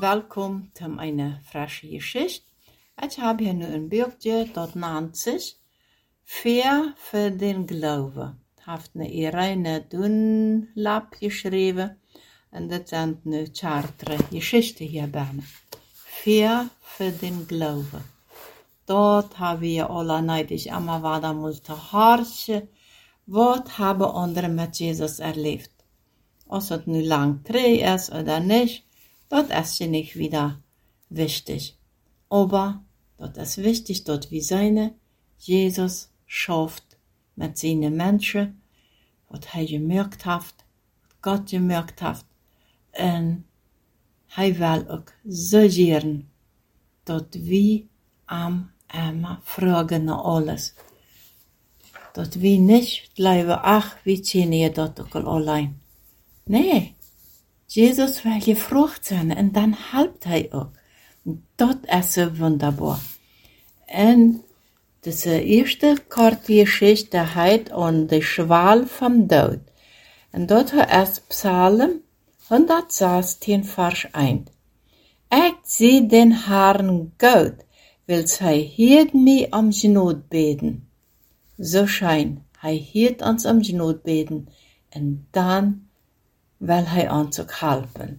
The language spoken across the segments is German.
welkom zu einer frischen Geschichte. Ich habe hier nu een boekje dat nennt sich Fair für den Glauben. Het heeft eine Irene Dunlap geschrieben und das sind nu Chartre Geschichten hier bijna. Fair für den Glauben. Dort habe ich alle neidig immer wieder moeten hartje. Wat hebben anderen met Jesus erlebt? Als het nu lang terug ist oder nicht, das ist ja nicht wieder wichtig. Aber das ist wichtig, dass wir seine Jesus schafft mit seinen Menschen, was er gemerkt hat, was Gott gemerkt hat. Und er will auch so gern, dass wir am immer fragen nach alles. Dass wir nicht bleiben, ach, wie kennen ihr das auch allein. Nee, Jesus will gefragt sein und dann helpt er auch. Und das ist so wunderbar. Und das erste Geschichte heißt an die Schwal vom Tod. Und dort ist Psalm 116, Vers 1. Ich sehe den Herrn Gott, will hij hiert mij am Genot beten. So schein, hij hiert uns am Genot beten. Und dann will hij uns auch helfen.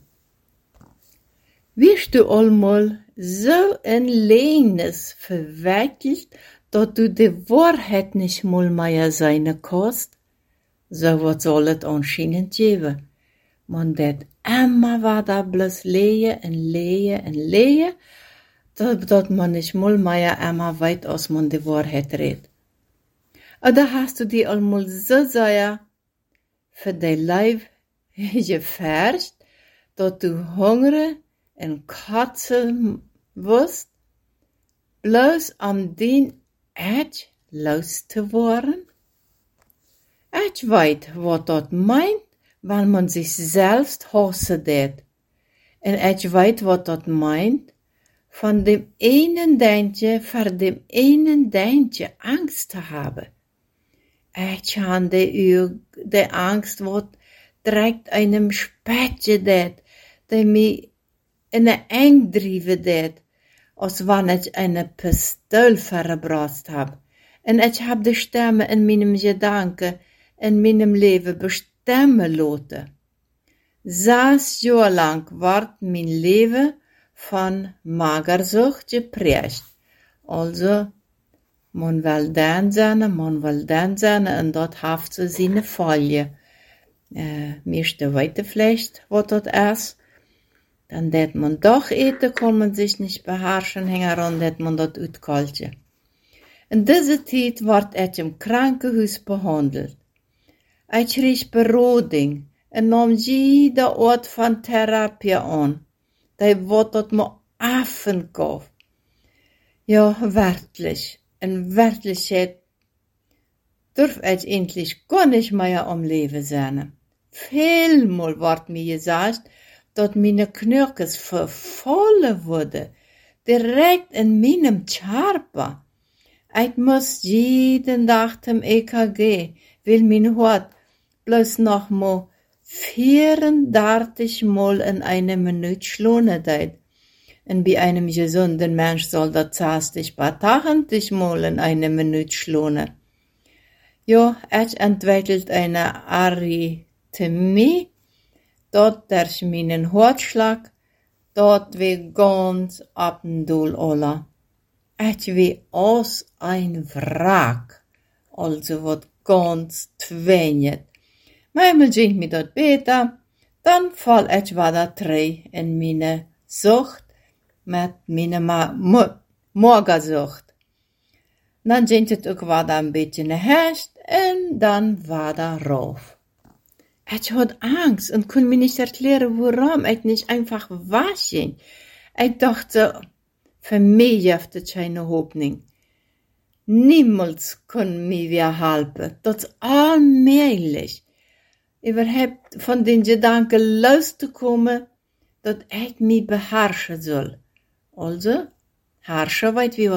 Wirst du allmal so ein Lehnes verwirklicht, dass du die Wahrheit nicht mal mehr sein kannst? So wat soll es anscheinend geben. Man det immer weiter bloß lehen und lehen und lehen, dass man nicht mal mehr immer weit aus man die Wahrheit redet. Oder hast du die allmal so sehr für dein Leib gefärscht, dass du Hunger und Katze wirst, bloß den Edge loszuwerden? Ich weiß, was das meint, weil man sich selbst hassen tät. Und ich weiß, was das meint, von dem einen Däntje, vor dem einen Däntje Angst zu haben. Ich habe die Angst, was direkt einem Spätje tät, der mich in eine Eng driven tät, als wenn ich eine Pistole verbracht habe. Und ich habe die Stimme in meinem Gedanken, in meinem Leben bestimmen lassen. 6 Jahre lang wird mein Leben von Magersucht geprägt. Also, man will dann sein, und dort hat sie seine Folie. Meiste weiter vielleicht, was das ist. Dann det man doch eten, kann man sich nicht beherrschen, hängen ran, det man das utkaltje. In dieser Zeit wird ich im Krankenhaus behandelt. Ich krieg Beroding und nahm jede Art von Therapie an. Die wird das mir affengab. Ja, wirklich. In Wirklichkeit darf ich endlich gar nicht mehr am Leben sein. Vielmal wird mir gesagt, dass meine Knöchel verfallen wurden, direkt in meinem Körper. Ich muss jeden Tag zum EKG, weil mein Hart bloß noch mal 34 Mal in einer Minute schlagen tät. Und bei einem gesunden Mensch soll das 60 bis 80 Mal in einer Minute schlagen. Ja, ich entwickelt eine Arrhythmie, dort durch meinen Herzschlag, dort wie ganz ab und doll alle. Ich wie aus ein Wrack, also wat ganz twänget. Manchmal ging mir dort besser, dann fall ich wieder drei in meine Sucht mit meiner Magersucht. Dann ging es auch wieder ein bisschen herrscht und dann wieder rauf. Ich hatte Angst und konnte mir nicht erklären, warum ich nicht einfach waschen. Ich dachte, für mich gibt es keine Hoffnung. Niemals kann mir wer helfen. Das ist allmählich. Überhaupt von den Gedanken loszukommen, dass ich mich beherrschen soll. Also, herrschen weit wie